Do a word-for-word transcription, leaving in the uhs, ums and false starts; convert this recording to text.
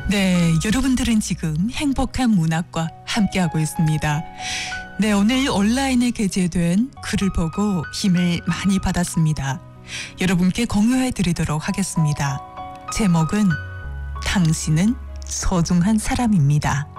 네, 여러분들은 지금 행복한 문학과 함께하고 있습니다. 네, 오늘 온라인에 게재된 글을 보고 힘을 많이 받았습니다. 여러분께 공유해 드리도록 하겠습니다. 제목은 당신은 소중한 사람입니다.